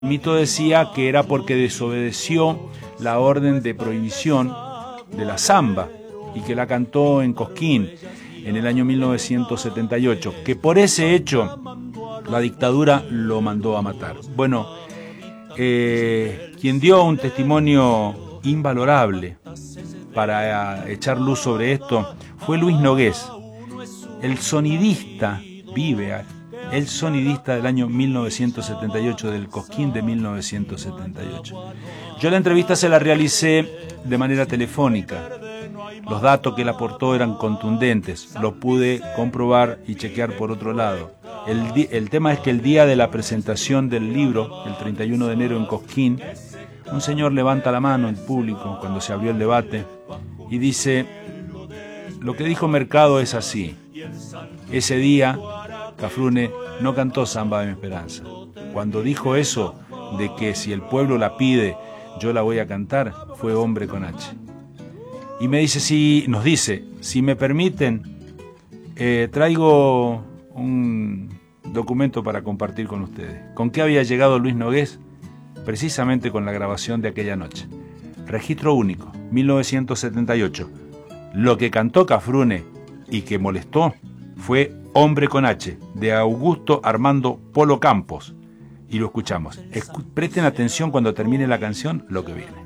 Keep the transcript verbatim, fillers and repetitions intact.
El mito decía que era porque desobedeció la orden de prohibición de la samba y que la cantó en Cosquín en el año mil novecientos setenta y ocho, que por ese hecho la dictadura lo mandó a matar. Bueno, eh, quien dio un testimonio invalorable para echar luz sobre esto fue Luis Nogués, el sonidista, vive, el sonidista del año mil novecientos setenta y ocho, del Cosquín de mil novecientos setenta y ocho. Yo la entrevista se la realicé de manera telefónica. Los datos que él aportó eran contundentes, lo pude comprobar y chequear por otro lado. El, el tema es que el día de la presentación del libro, el treinta y uno de enero en Cosquín, un señor levanta la mano en público cuando se abrió el debate y dice: lo que dijo Mercado es así. Ese día Cafrune no cantó Samba de mi Esperanza. Cuando dijo eso de que si el pueblo la pide yo la voy a cantar, fue hombre con H. Y me dice, si, nos dice, si me permiten, eh, traigo un documento para compartir con ustedes. ¿Con qué había llegado Luis Nogués? Precisamente con la grabación de aquella noche. Registro único, mil novecientos setenta y ocho. Lo que cantó Cafrune y que molestó fue Hombre con H, de Augusto Armando Polo Campos. Y lo escuchamos. Escu- presten atención cuando termine la canción, lo que viene.